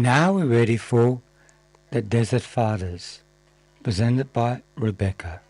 Now we're ready for The Desert Fathers, presented by Rebecca.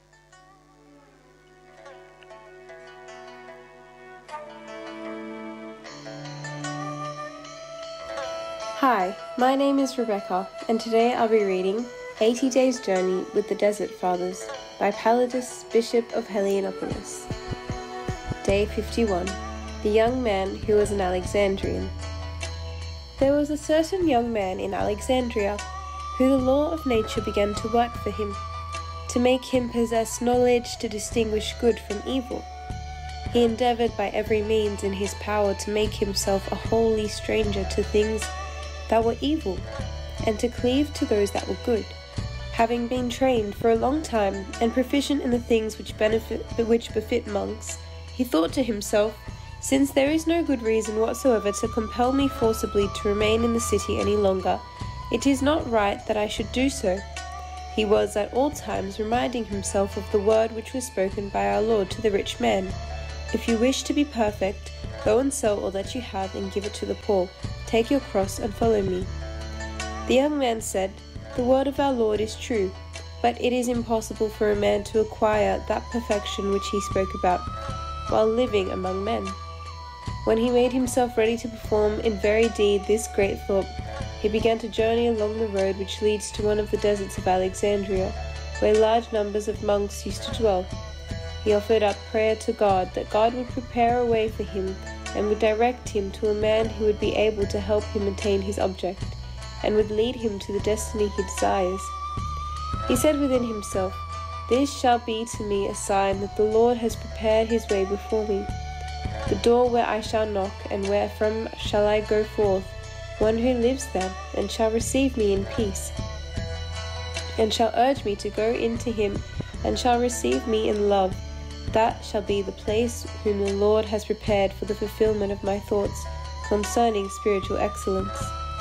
Hi, my name is Rebecca, and today I'll be reading 80 Days Journey with the Desert Fathers by Palladius, Bishop of Heliopolis. Day 51. The Young Man Who Was an Alexandrian. There was a certain young man in Alexandria, who the law of nature began to work for him, to make him possess knowledge to distinguish good from evil. He endeavored by every means in his power to make himself a wholly stranger to things that were evil, and to cleave to those that were good. Having been trained for a long time and proficient in the things which befit monks, he thought to himself, since there is no good reason whatsoever to compel me forcibly to remain in the city any longer, it is not right that I should do so. He was at all times reminding himself of the word which was spoken by our Lord to the rich man, "If you wish to be perfect, go and sell all that you have and give it to the poor. Take your cross and follow me." The young man said, "The word of our Lord is true, but it is impossible for a man to acquire that perfection which he spoke about, while living among men." When he made himself ready to perform in very deed this great thought, he began to journey along the road which leads to one of the deserts of Alexandria, where large numbers of monks used to dwell. He offered up prayer to God that God would prepare a way for him and would direct him to a man who would be able to help him attain his object, and would lead him to the destiny he desires. He said within himself, "This shall be to me a sign that the Lord has prepared his way before me. The door where I shall knock, and wherefrom shall I go forth, one who lives there, and shall receive me in peace, and shall urge me to go into him, and shall receive me in love. That shall be the place whom the Lord has prepared for the fulfillment of my thoughts concerning spiritual excellence."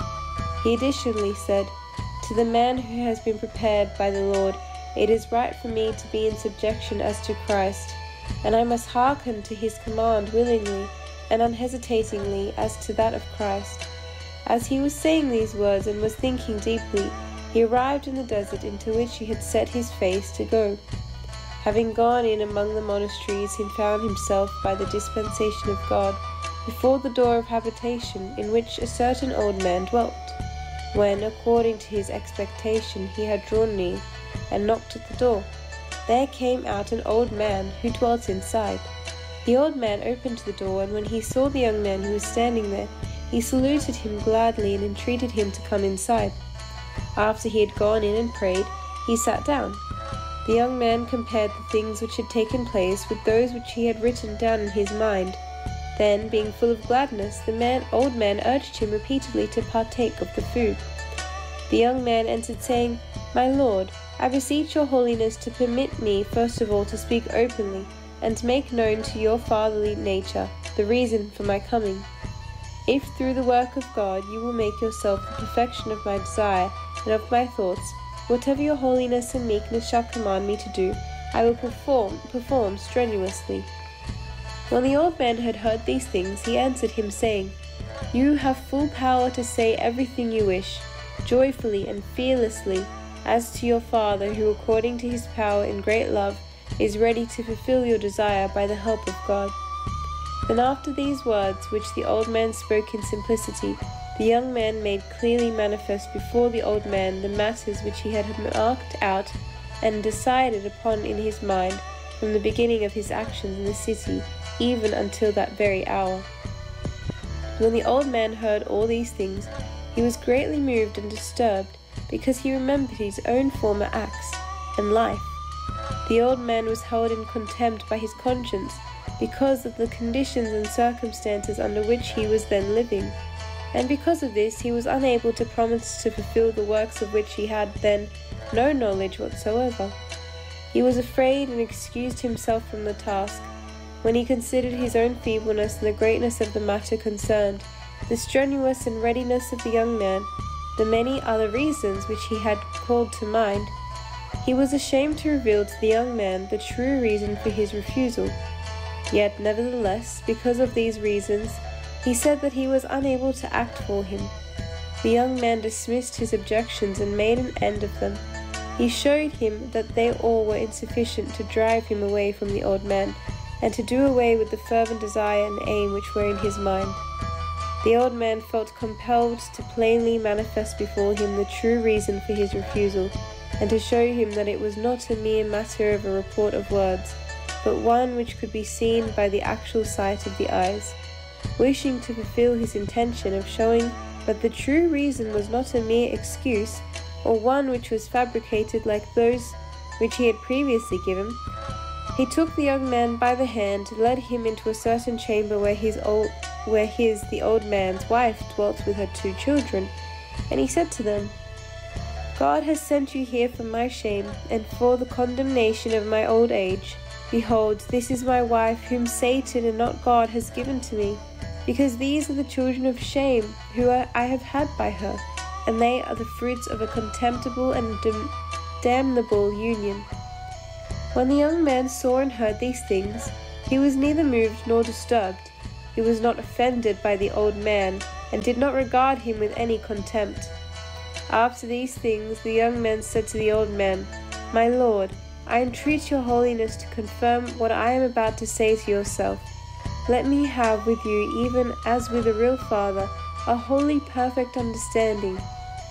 He additionally said, "To the man who has been prepared by the Lord, it is right for me to be in subjection as to Christ, and I must hearken to his command willingly and unhesitatingly as to that of Christ." As he was saying these words and was thinking deeply, he arrived in the desert into which he had set his face to go. Having gone in among the monasteries, he found himself, by the dispensation of God, before the door of habitation in which a certain old man dwelt. When, according to his expectation, he had drawn near and knocked at the door, there came out an old man who dwelt inside. The old man opened the door, and when he saw the young man who was standing there, he saluted him gladly and entreated him to come inside. After he had gone in and prayed, he sat down. The young man compared the things which had taken place with those which he had written down in his mind. Then, being full of gladness, the old man urged him repeatedly to partake of the food. The young man answered, saying, "My lord, I beseech your holiness to permit me first of all to speak openly, and to make known to your fatherly nature the reason for my coming. If through the work of God you will make yourself the perfection of my desire and of my thoughts, whatever your holiness and meekness shall command me to do, I will perform strenuously." When the old man had heard these things, he answered him, saying, "You have full power to say everything you wish, joyfully and fearlessly, as to your Father, who according to his power in great love is ready to fulfill your desire by the help of God." Then after these words, which the old man spoke in simplicity, the young man made clearly manifest before the old man the matters which he had marked out and decided upon in his mind from the beginning of his actions in the city, even until that very hour. When the old man heard all these things, he was greatly moved and disturbed, because he remembered his own former acts and life. The old man was held in contempt by his conscience, because of the conditions and circumstances under which he was then living, and because of this he was unable to promise to fulfill the works of which he had then no knowledge whatsoever. He was afraid and excused himself from the task. When he considered his own feebleness and the greatness of the matter concerned, the strenuous and readiness of the young man, the many other reasons which he had called to mind, he was ashamed to reveal to the young man the true reason for his refusal. Yet, nevertheless, because of these reasons, he said that he was unable to act for him. the young man dismissed his objections and made an end of them. He showed him that they all were insufficient to drive him away from the old man, and to do away with the fervent desire and aim which were in his mind. The old man felt compelled to plainly manifest before him the true reason for his refusal, and to show him that it was not a mere matter of a report of words, but one which could be seen by the actual sight of the eyes. Wishing to fulfill his intention of showing that the true reason was not a mere excuse, or one which was fabricated like those which he had previously given, he took the young man by the hand, led him into a certain chamber where the old man's wife dwelt with her 2 children, and he said to them, God has sent you here for my shame, and for the condemnation of my old age. Behold, this is my wife, whom Satan and not God has given to me, because these are the children of shame, who I have had by her, and they are the fruits of a contemptible and damnable union. When the young man saw and heard these things, he was neither moved nor disturbed. He was not offended by the old man, and did not regard him with any contempt. After these things, the young man said to the old man, My lord, I entreat your holiness to confirm what I am about to say to yourself. Let me have with you, even as with a real father, a wholly perfect understanding,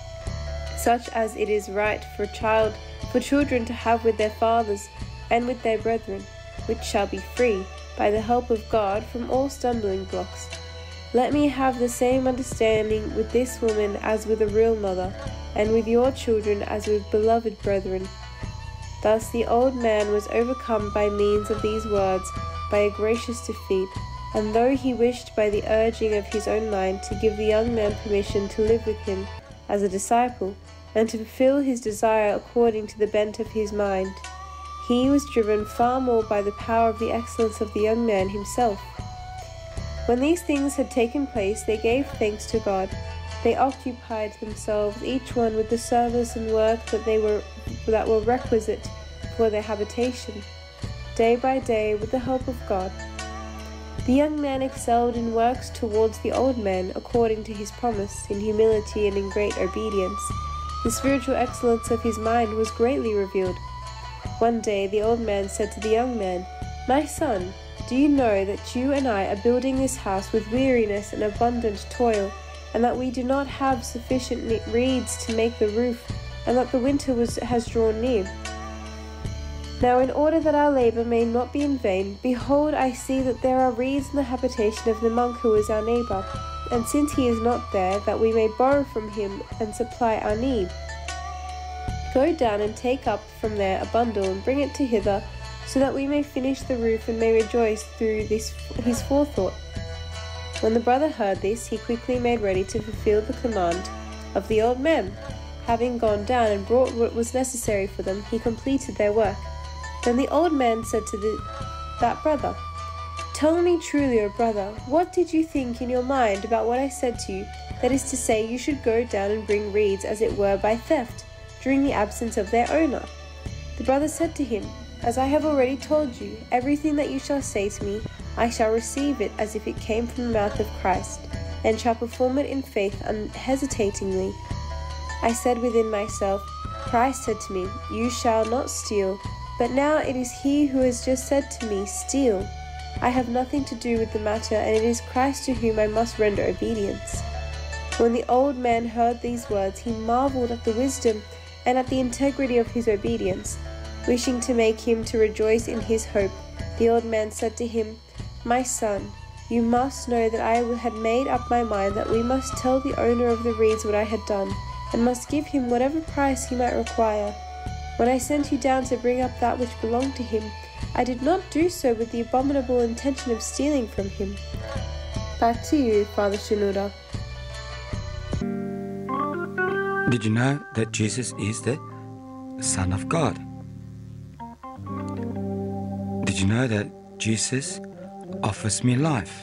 such as it is right for children to have with their fathers and with their brethren, which shall be free, by the help of God, from all stumbling blocks. Let me have the same understanding with this woman as with a real mother, and with your children as with beloved brethren. Thus the old man was overcome by means of these words by a gracious defeat, and though he wished by the urging of his own mind to give the young man permission to live with him as a disciple, and to fulfill his desire according to the bent of his mind, he was driven far more by the power of the excellence of the young man himself. When these things had taken place, they gave thanks to God. They occupied themselves each one with the service and work that were requisite for their habitation, day by day with the help of God. The young man excelled in works towards the old man, according to his promise, in humility and in great obedience. The spiritual excellence of his mind was greatly revealed. One day the old man said to the young man, My son, do you know that you and I are building this house with weariness and abundant toil, and that we do not have sufficient reeds to make the roof, and that the winter has drawn near? Now in order that our labour may not be in vain, behold, I see that there are reeds in the habitation of the monk who is our neighbour, and since he is not there, that we may borrow from him and supply our need. Go down and take up from there a bundle and bring it to hither, so that we may finish the roof and may rejoice through his forethought. When the brother heard this, he quickly made ready to fulfill the command of the old man. Having gone down and brought what was necessary for them, he completed their work. Then the old man said to that brother, Tell me truly, O brother, what did you think in your mind about what I said to you, that is to say, you should go down and bring reeds, as it were, by theft, during the absence of their owner? The brother said to him, As I have already told you, everything that you shall say to me, I shall receive it as if it came from the mouth of Christ, and shall perform it in faith unhesitatingly. I said within myself, Christ said to me, You shall not steal, but now it is he who has just said to me, Steal. I have nothing to do with the matter, and it is Christ to whom I must render obedience. When the old man heard these words, he marveled at the wisdom and at the integrity of his obedience. Wishing to make him to rejoice in his hope, the old man said to him, My son, you must know that I had made up my mind that we must tell the owner of the reeds what I had done, and must give him whatever price he might require. When I sent you down to bring up that which belonged to him, I did not do so with the abominable intention of stealing from him. Back to you, Father Shenouda. Did you know that Jesus is the Son of God? Did you know that Jesus offers me life?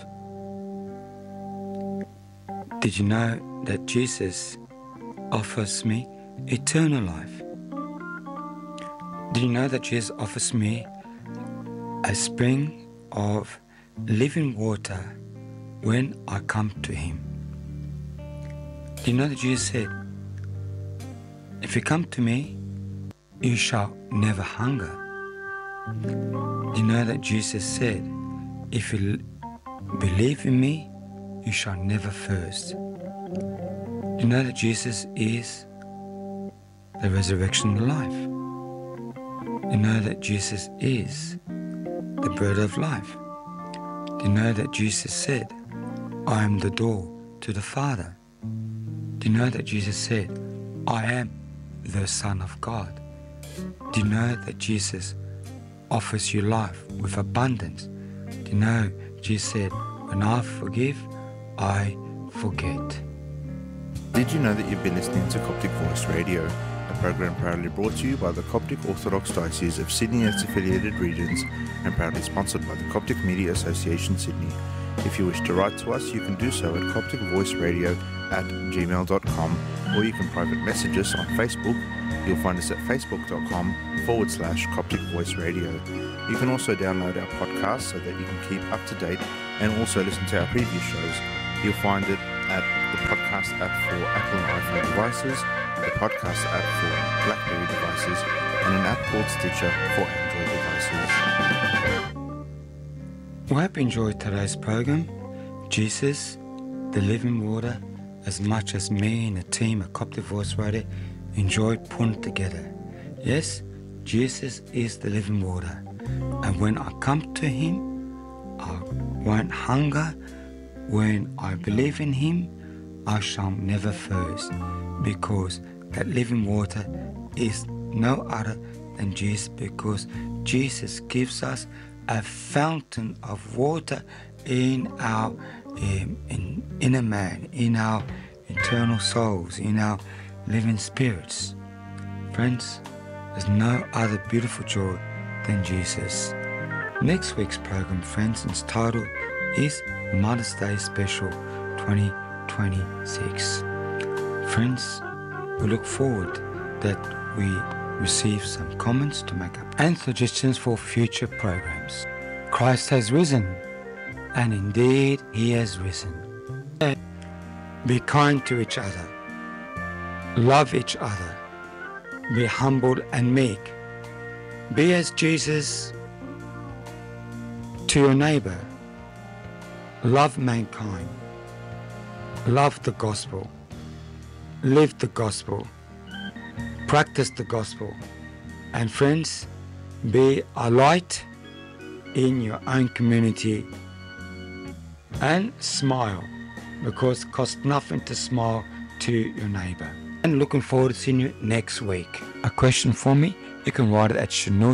Did you know that Jesus offers me eternal life? Did you know that Jesus offers me a spring of living water when I come to Him? You know that Jesus said, if you come to me, you shall never hunger. You know that Jesus said, if you believe in me, you shall never thirst. You know that Jesus is the resurrection and life. You know that Jesus is the bread of life. Do you know that Jesus said, I am the door to the Father? Do you know that Jesus said, I am the Son of God? Do you know that Jesus offers you life with abundance? Do you know Jesus said, when I forgive, I forget? Did you know that you've been listening to Coptic Voice Radio, a program proudly brought to you by the Coptic Orthodox Diocese of Sydney and its affiliated regions and proudly sponsored by the Coptic Media Association Sydney. If you wish to write to us, you can do so at copticvoiceradio@gmail.com, or you can private message us on Facebook. You'll find us at facebook.com/Coptic Voice Radio. You can also download our podcast so that you can keep up to date and also listen to our previous shows. You'll find it at the podcast app for Apple and iPhone devices, the podcast app for BlackBerry devices, and an app called Stitcher for Android devices. We hope you enjoyed today's program. Jesus, the living water, as much as me and the team at Coptic Voice Radio enjoyed putting together. Yes, Jesus is the living water. And when I come to Him, I won't hunger. When I believe in Him, I shall never thirst, because that living water is no other than Jesus, because Jesus gives us a fountain of water in our inner man, in our eternal souls, in our living spirits. Friends, there's no other beautiful joy than Jesus. Next week's program, friends, its title is Mother's Day Special 2026. Friends, we look forward that we receive some comments to make up and suggestions for future programs. Christ has risen, and indeed He has risen. Be kind to each other. Love each other. Be humble and meek. Be as Jesus to your neighbor. Love mankind. Love the gospel. Live the gospel. Practice the gospel. And friends, be a light in your own community. And smile, because it costs nothing to smile to your neighbor. And looking forward to seeing you next week. A question for me, you can write it at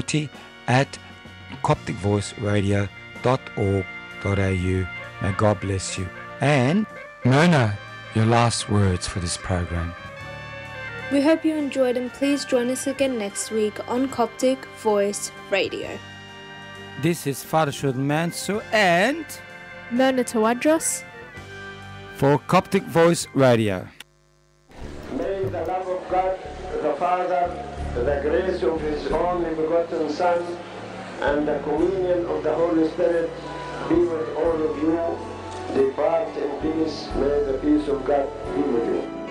shanuti@copticvoiceradio.org.au. May God bless you. And Mona, your last words for this program. We hope you enjoyed, and please join us again next week on Coptic Voice Radio. This is Father Shudman Mansur and Mona Tawadros for Coptic Voice Radio. May the love of God, the Father, the grace of His only begotten Son, and the communion of the Holy Spirit be with all of you. Depart in peace. May the peace of God be with you.